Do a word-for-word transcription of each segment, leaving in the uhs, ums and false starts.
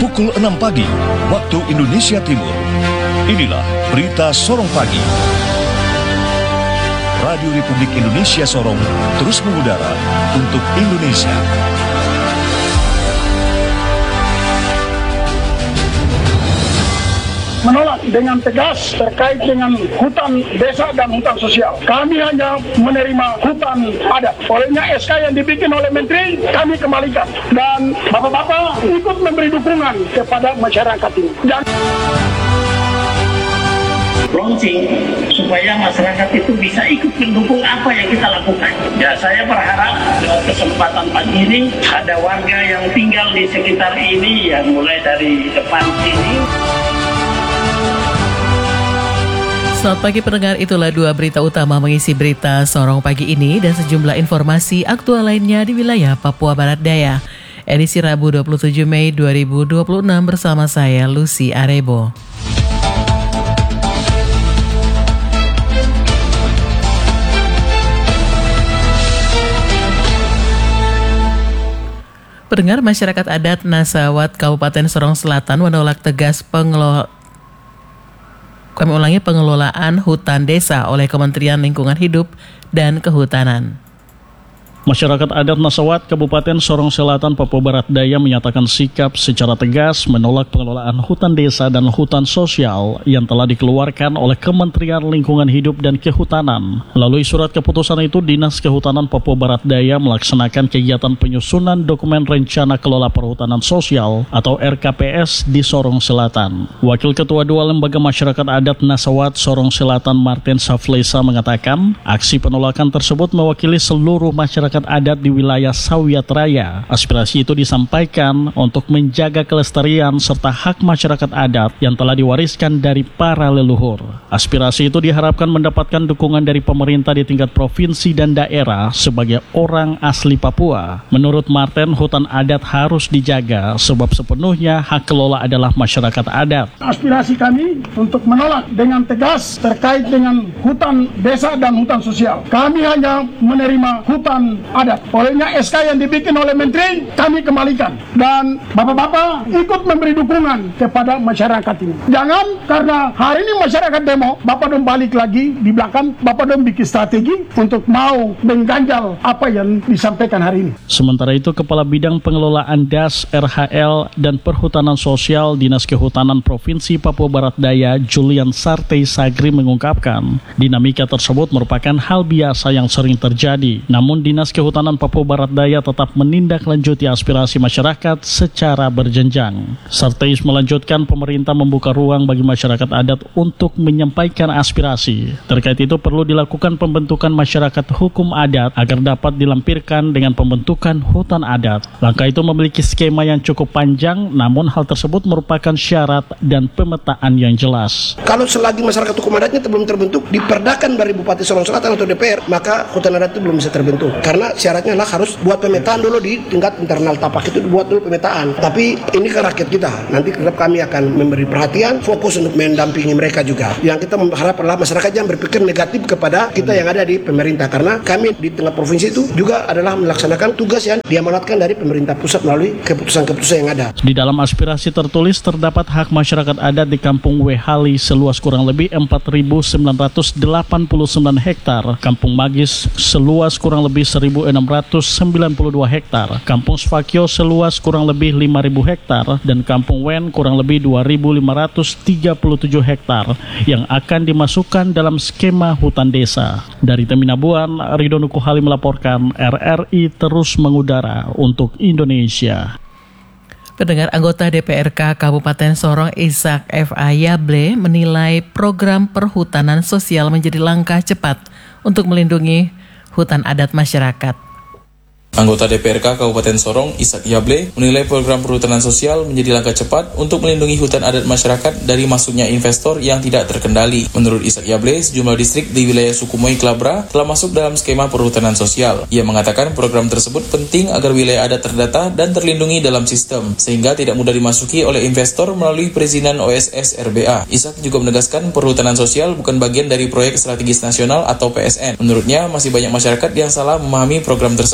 Pukul enam pagi, waktu Indonesia Timur. Inilah berita Sorong Pagi. Radio Republik Indonesia Sorong terus mengudara untuk Indonesia. Menolak dengan tegas terkait dengan hutan desa dan hutan sosial. Kami hanya menerima hutan adat. Olehnya S K yang dibikin oleh Menteri, kami kembalikan. Dan Bapak-Bapak ikut memberi dukungan kepada masyarakat ini. Dan launching supaya masyarakat itu bisa ikut mendukung apa yang kita lakukan. Ya, saya berharap dengan kesempatan pagi ini ada warga yang tinggal di sekitar ini, ya mulai dari depan sini. Selamat pagi pendengar, itulah dua berita utama mengisi berita Sorong Pagi ini dan sejumlah informasi aktual lainnya di wilayah Papua Barat Daya. Edisi Rabu dua puluh tujuh Mei dua ribu dua puluh enam bersama saya Lucy Arebo. Pendengar, masyarakat adat Nasawat Kabupaten Sorong Selatan menolak tegas pengelola Kami ulangi pengelolaan hutan desa oleh Kementerian Lingkungan Hidup dan Kehutanan. Masyarakat adat Nasawat Kabupaten Sorong Selatan Papua Barat Daya menyatakan sikap secara tegas menolak pengelolaan hutan desa dan hutan sosial yang telah dikeluarkan oleh Kementerian Lingkungan Hidup dan Kehutanan. Melalui surat keputusan itu, Dinas Kehutanan Papua Barat Daya melaksanakan kegiatan penyusunan dokumen rencana kelola perhutanan sosial atau R K P S di Sorong Selatan. Wakil Ketua Dua Lembaga Masyarakat Adat Nasawat Sorong Selatan Martin Saflesa mengatakan, aksi penolakan tersebut mewakili seluruh masyarakat adat di wilayah Sawiat Raya. Aspirasi itu disampaikan untuk menjaga kelestarian serta hak masyarakat adat yang telah diwariskan dari para leluhur. Aspirasi itu diharapkan mendapatkan dukungan dari pemerintah di tingkat provinsi dan daerah sebagai orang asli Papua. Menurut Martin, hutan adat harus dijaga sebab sepenuhnya hak kelola adalah masyarakat adat. aspirasi kami untuk menolak dengan tegas terkait dengan hutan desa dan hutan sosial. Kami hanya menerima hutan adat. Olehnya S K yang dibikin oleh Menteri, kami kembalikan. Dan Bapak-Bapak ikut memberi dukungan kepada masyarakat ini. Jangan karena hari ini masyarakat demo, Bapak dong balik lagi di belakang, Bapak dong bikin strategi untuk mau mengganjal apa yang disampaikan hari ini. Sementara itu, Kepala Bidang Pengelolaan D A S, R H L, dan Perhutanan Sosial Dinas Kehutanan Provinsi Papua Barat Daya, Julian Sartei Sagri mengungkapkan, dinamika tersebut merupakan hal biasa yang sering terjadi. Namun Dinas Kehutanan Papua Barat Daya tetap menindaklanjuti aspirasi masyarakat secara berjenjang. Sartei melanjutkan, pemerintah membuka ruang bagi masyarakat adat untuk menyampaikan aspirasi. Terkait itu perlu dilakukan pembentukan masyarakat hukum adat agar dapat dilampirkan dengan pembentukan hutan adat. Langkah itu memiliki skema yang cukup panjang, namun hal tersebut merupakan syarat dan pemetaan yang jelas. Kalau selagi masyarakat hukum adatnya belum terbentuk, diperdakan dari Bupati Sorong Selatan atau D P R, maka hutan adat itu belum bisa terbentuk. Karena syaratnya adalah harus buat pemetaan dulu di tingkat internal tapak, itu buat dulu pemetaan. Tapi ini ke rakyat kita, nanti tetap kami akan memberi perhatian, fokus untuk mendampingi mereka juga. Yang kita mengharap adalah masyarakat yang berpikir negatif kepada kita yang ada di pemerintah, karena kami di tengah provinsi itu juga adalah melaksanakan tugas yang diamanatkan dari pemerintah pusat melalui keputusan-keputusan yang ada. Di dalam aspirasi tertulis terdapat hak masyarakat adat di Kampung Wehali seluas kurang lebih empat ribu sembilan ratus delapan puluh sembilan hektar, Kampung Magis seluas kurang lebih seribu enam ratus sembilan puluh dua hektar, Kampung Sfakio seluas kurang lebih lima ribu hektar, dan Kampung Wen kurang lebih dua ribu lima ratus tiga puluh tujuh hektar yang akan dimasukkan dalam skema hutan desa. Dari Teminabuan, Ridho Nukuhali melaporkan, R R I terus mengudara untuk Indonesia. Pendengar, anggota D P R K Kabupaten Sorong Ishak F A Yable menilai program perhutanan sosial menjadi langkah cepat untuk melindungi hutan adat masyarakat. Anggota D P R K Kabupaten Sorong, Ishak Yable, menilai program perhutanan sosial menjadi langkah cepat untuk melindungi hutan adat masyarakat dari masuknya investor yang tidak terkendali. Menurut Ishak Yable, sejumlah distrik di wilayah Sukumoy Klabra telah masuk dalam skema perhutanan sosial. Ia mengatakan program tersebut penting agar wilayah adat terdata dan terlindungi dalam sistem, sehingga tidak mudah dimasuki oleh investor melalui perizinan O S S R B A. Ishak juga menegaskan perhutanan sosial bukan bagian dari proyek strategis nasional atau P S N. Menurutnya, masih banyak masyarakat yang salah memahami program tersebut karena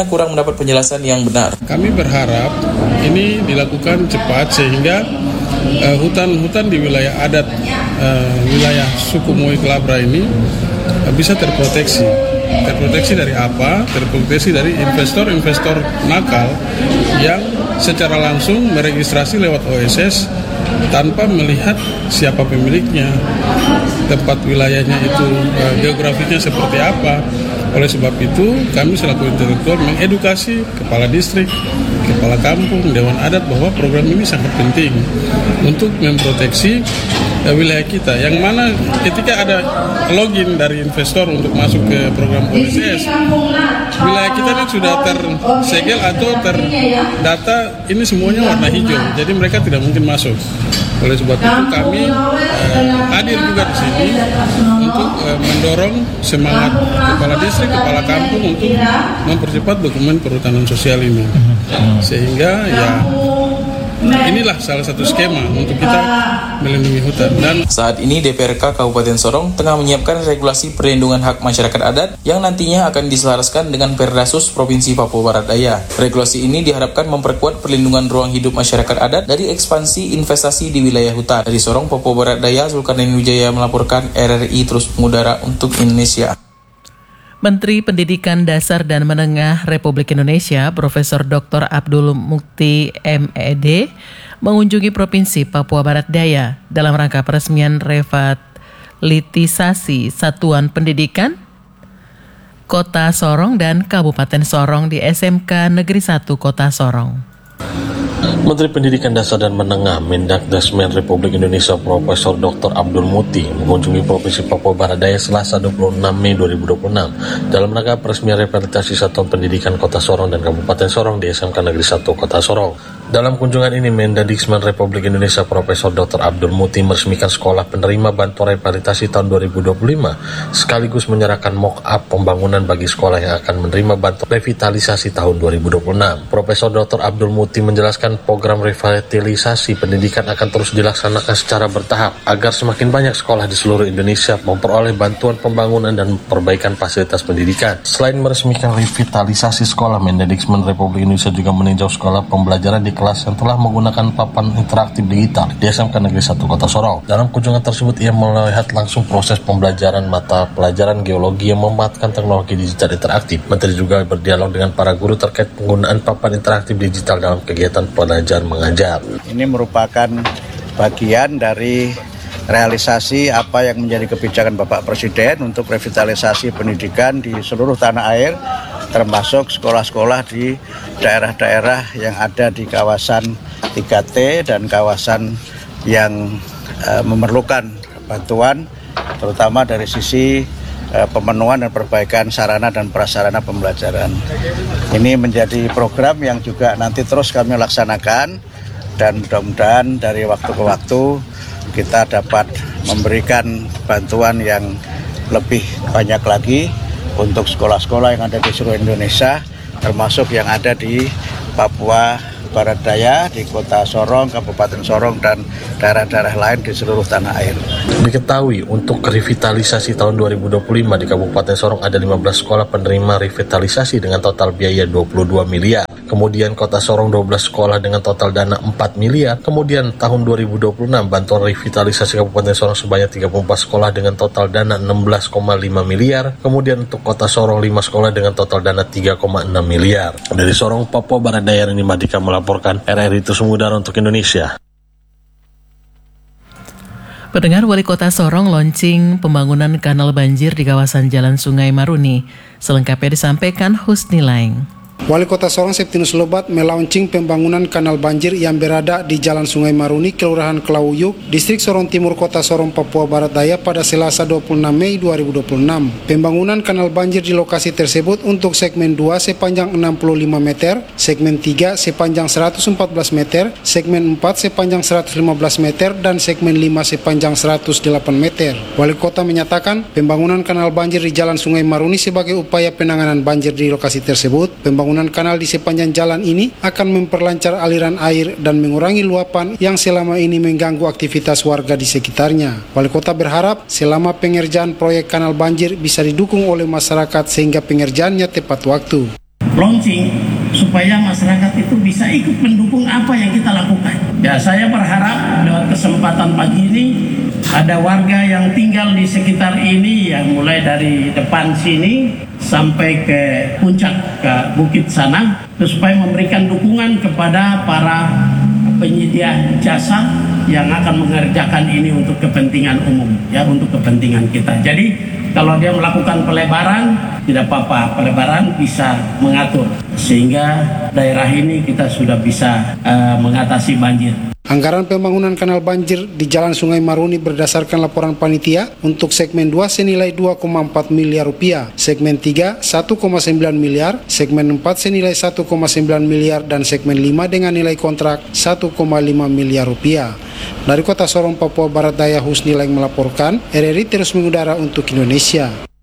nyatanya kurang mendapat penjelasan yang benar. Kami berharap ini dilakukan cepat sehingga uh, hutan-hutan di wilayah adat, uh, wilayah suku Moy Kelabra ini uh, bisa terproteksi. Terproteksi dari apa? Terproteksi dari investor-investor nakal yang secara langsung meregistrasi lewat O S S tanpa melihat siapa pemiliknya, tempat wilayahnya itu, uh, geografinya seperti apa. Oleh sebab itu, kami selaku intelektual mengedukasi kepala distrik, kepala kampung, dewan adat bahwa program ini sangat penting untuk memproteksi uh, wilayah kita. Yang mana ketika ada login dari investor untuk masuk ke program O S S, wilayah kita ini sudah tersegel atau terdata ini semuanya warna hijau, jadi mereka tidak mungkin masuk. Oleh sebab itu kami uh, hadir juga di sini untuk uh, mendorong semangat kepala distrik, kepala kampung untuk mempercepat dokumen perhutanan sosial ini, sehingga ya inilah salah satu skema untuk kita melindungi hutan. Dan saat ini D P R K Kabupaten Sorong tengah menyiapkan regulasi perlindungan hak masyarakat adat yang nantinya akan diselaraskan dengan Perdasus Provinsi Papua Barat Daya. Regulasi ini diharapkan memperkuat perlindungan ruang hidup masyarakat adat dari ekspansi investasi di wilayah hutan. Dari Sorong, Papua Barat Daya, Zulkarnain Wijaya melaporkan R R I terus mengudara untuk Indonesia. Menteri Pendidikan Dasar dan Menengah Republik Indonesia, Profesor Doktor Abdul Mukti M Ed, mengunjungi Provinsi Papua Barat Daya dalam rangka peresmian revitalisasi Satuan Pendidikan Kota Sorong dan Kabupaten Sorong di S M K Negeri satu Kota Sorong. Menteri Pendidikan Dasar dan Menengah Mendagdasmen Republik Indonesia Profesor Doktor Abdul Mukti mengunjungi Provinsi Papua Barat Daya Selasa dua puluh enam Mei dua ribu dua puluh enam dalam rangka peresmian revitalisasi Satuan Pendidikan Kota Sorong dan Kabupaten Sorong di S M K Negeri satu Kota Sorong. Dalam kunjungan ini, Mendagdasmen Republik Indonesia Profesor Doktor Abdul Mukti meresmikan sekolah penerima bantuan revitalisasi tahun dua ribu dua puluh lima, sekaligus menyerahkan mock-up pembangunan bagi sekolah yang akan menerima bantuan revitalisasi tahun dua ribu dua puluh enam. Profesor Doktor Abdul Mukti menjelaskan program revitalisasi pendidikan akan terus dilaksanakan secara bertahap agar semakin banyak sekolah di seluruh Indonesia memperoleh bantuan pembangunan dan perbaikan fasilitas pendidikan. Selain meresmikan revitalisasi sekolah, Mendagdasmen Republik Indonesia juga meninjau sekolah pembelajaran di kelas yang telah menggunakan papan interaktif digital di S M K Negeri satu Kota Sorong. Dalam kunjungan tersebut, ia melihat langsung proses pembelajaran mata pelajaran geologi yang memanfaatkan teknologi digital interaktif. Menteri juga berdialog dengan para guru terkait penggunaan papan interaktif digital dalam kegiatan belajar mengajar. Ini merupakan bagian dari realisasi apa yang menjadi kebijakan Bapak Presiden untuk revitalisasi pendidikan di seluruh tanah air, termasuk sekolah-sekolah di daerah-daerah yang ada di kawasan tiga T dan kawasan yang uh, memerlukan bantuan, terutama dari sisi uh, pemenuhan dan perbaikan sarana dan prasarana pembelajaran. Ini menjadi program yang juga nanti terus kami laksanakan, dan mudah-mudahan dari waktu ke waktu kita dapat memberikan bantuan yang lebih banyak lagi untuk sekolah-sekolah yang ada di seluruh Indonesia, termasuk yang ada di Papua Barat Daya, di Kota Sorong, Kabupaten Sorong, dan daerah-daerah lain di seluruh tanah air. Diketahui untuk revitalisasi tahun dua ribu dua puluh lima di Kabupaten Sorong ada lima belas sekolah penerima revitalisasi dengan total biaya dua puluh dua miliar. Kemudian Kota Sorong dua belas sekolah dengan total dana empat miliar. Kemudian tahun dua ribu dua puluh enam bantuan revitalisasi Kabupaten Sorong sebanyak tiga puluh empat sekolah dengan total dana enam belas koma lima miliar. Kemudian untuk Kota Sorong lima sekolah dengan total dana tiga koma enam miliar. Dari Sorong, Papua Barat Daya, Reni Madika melaporkan R R I terus mengudara untuk Indonesia. Pendengar, Wali Kota Sorong launching pembangunan kanal banjir di kawasan Jalan Sungai Maruni. Selengkapnya disampaikan Husni Laing. Wali Kota Sorong Septinus Lobat melaunching pembangunan kanal banjir yang berada di Jalan Sungai Maruni, Kelurahan Klauyuk, Distrik Sorong Timur, Kota Sorong, Papua Barat Daya pada Selasa dua puluh enam Mei dua ribu dua puluh enam. Pembangunan kanal banjir di lokasi tersebut untuk segmen dua sepanjang enam puluh lima meter, segmen tiga sepanjang seratus empat belas meter, segmen empat sepanjang seratus lima belas meter, dan segmen lima sepanjang seratus delapan meter. Wali Kota menyatakan pembangunan kanal banjir di Jalan Sungai Maruni sebagai upaya penanganan banjir di lokasi tersebut. Pembangunan kanal di sepanjang jalan ini akan memperlancar aliran air dan mengurangi luapan yang selama ini mengganggu aktivitas warga di sekitarnya. Wali Kota berharap selama pengerjaan proyek kanal banjir bisa didukung oleh masyarakat sehingga pengerjaannya tepat waktu. launching supaya masyarakat itu bisa ikut mendukung apa yang kita lakukan. Ya, saya berharap lewat kesempatan pagi ini ada warga yang tinggal di sekitar ini, yang mulai dari depan sini sampai ke puncak ke bukit sana, supaya memberikan dukungan kepada para penyedia jasa yang akan mengerjakan ini untuk kepentingan umum, ya, untuk kepentingan kita. Jadi kalau dia melakukan pelebaran, tidak apa-apa, pelebaran bisa mengatur sehingga daerah ini kita sudah bisa uh, mengatasi banjir. Anggaran pembangunan kanal banjir di Jalan Sungai Maruni berdasarkan laporan panitia untuk segmen dua senilai dua koma empat miliar rupiah, segmen tiga satu koma sembilan miliar, segmen empat senilai satu koma sembilan miliar, dan segmen lima dengan nilai kontrak satu koma lima miliar rupiah. Dari Kota Sorong, Papua Barat Daya, Husni Laing melaporkan, R R I terus mengudara untuk Indonesia.